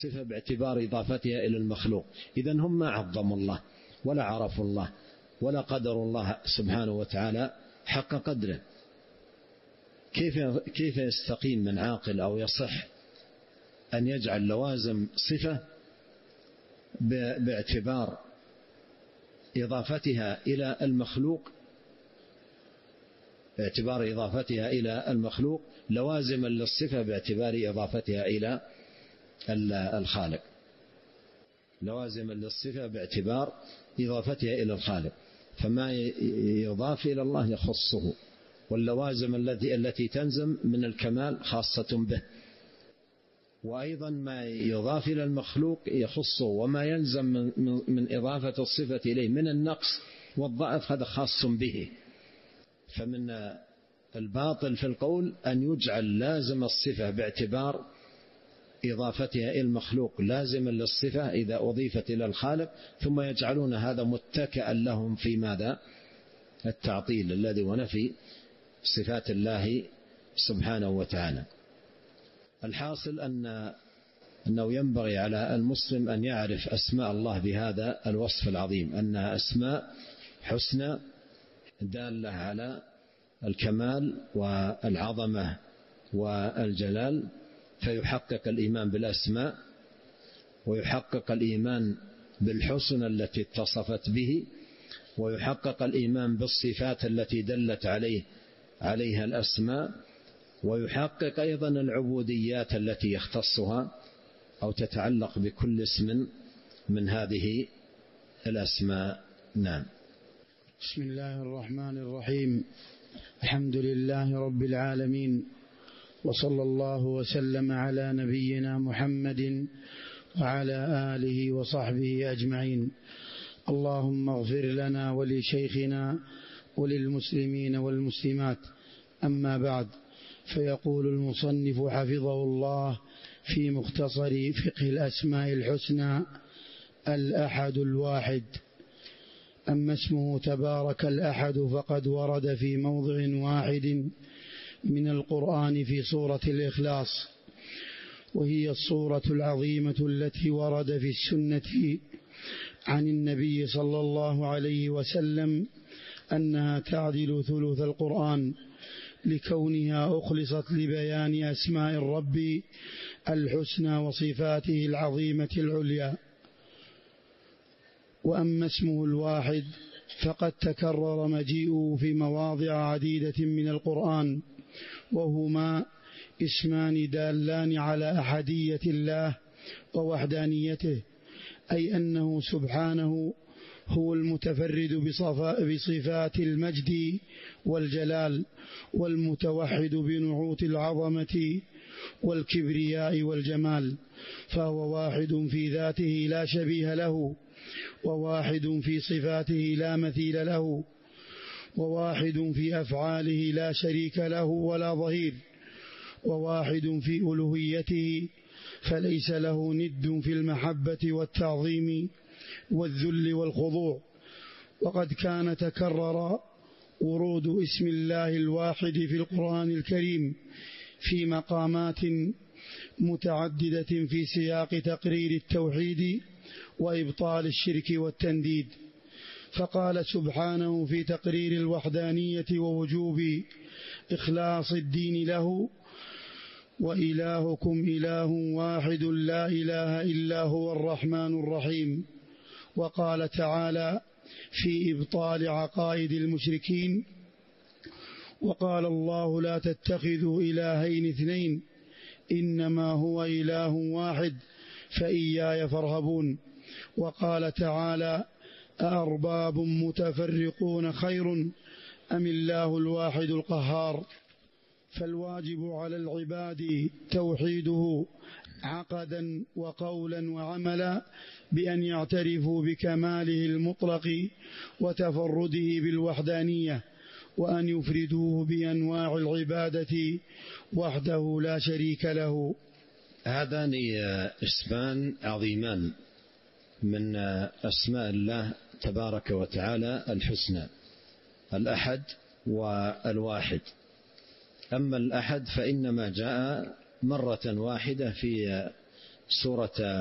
صفة باعتبار إضافتها إلى المخلوق. إذن هم ما عظموا الله ولا عرفوا الله ولا قدروا الله سبحانه وتعالى حق قدره. كيف يستقيم من عاقل أو يصح أن يجعل لوازم صفة باعتبار إضافتها إلى المخلوق، باعتبار إضافتها إلى المخلوق لوازما للصفة باعتبار إضافتها إلى الخالق، لوازما للصفة باعتبار إضافتها إلى الخالق. فما يضاف إلى الله يخصه، واللوازم التي تنزم من الكمال خاصة به، وأيضا ما يضاف إلى المخلوق يخصه، وما يلزم من إضافة الصفة إليه من النقص والضعف هذا خاص به. فمن الباطل في القول أن يجعل لازم الصفة باعتبار إضافتها إلى المخلوق لازما للصفة إذا أضيفت إلى الخالق، ثم يجعلون هذا متكئا لهم في ماذا؟ التعطيل الذي ونفي صفات الله سبحانه وتعالى. الحاصل أنه ينبغي على المسلم أن يعرف أسماء الله بهذا الوصف العظيم، أنها أسماء حسنى دالة على الكمال والعظمة والجلال، فيحقق الإيمان بالأسماء ويحقق الإيمان بالحسن التي اتصفت به، ويحقق الإيمان بالصفات التي دلت عليها الأسماء، ويحقق أيضا العبوديات التي يختصها أو تتعلق بكل اسم من هذه الأسماء. نعم. بسم الله الرحمن الرحيم. الحمد لله رب العالمين، وصلى الله وسلم على نبينا محمد وعلى آله وصحبه أجمعين. اللهم اغفر لنا ولشيخنا وللمسلمين والمسلمات. أما بعد، فيقول المصنف حفظه الله في مختصر فقه الأسماء الحسنى: الأحد الواحد. أما اسمه تبارك الأحد فقد ورد في موضع واحد من القرآن في سورة الإخلاص، وهي السورة العظيمة التي ورد في السنة عن النبي صلى الله عليه وسلم أنها تعدل ثلث القرآن، لكونها أخلصت لبيان أسماء الرب الحسنى وصفاته العظيمة العليا. وأما اسمه الواحد فقد تكرر مجيئه في مواضع عديدة من القرآن، وهما اسمان دالان على أحدية الله ووحدانيته، أي أنه سبحانه هو المتفرد بصفات المجد والجلال، والمتوحد بنعوت العظمة والكبرياء والجمال، فهو واحد في ذاته لا شبيه له، وواحد في صفاته لا مثيل له، وواحد في أفعاله لا شريك له ولا ظهير، وواحد في ألوهيته فليس له ند في المحبة والتعظيم والذل والخضوع. وقد كان تكرر ورود اسم الله الواحد في القرآن الكريم في مقامات متعددة في سياق تقرير التوحيد وإبطال الشرك والتنديد. فقال سبحانه في تقرير الوحدانية ووجوب إخلاص الدين له: وإلهكم إله واحد لا إله إلا هو الرحمن الرحيم. وقال تعالى في إبطال عقائد المشركين: وقال الله لا تتخذوا إلهين اثنين إنما هو إله واحد فإياي فارهبون. وقال تعالى: أأرباب متفرقون خير أم الله الواحد القهار. فالواجب على العباد توحيده عقدا وقولا وعملا، بأن يعترفوا بكماله المطلق وتفرده بالوحدانية، وأن يفردوه بأنواع العبادة وحده لا شريك له. هذان اسمان عظيمان من أسماء الله تبارك وتعالى الحسنى: الأحد والواحد. أما الأحد فإنما جاء مرة واحدة في سورة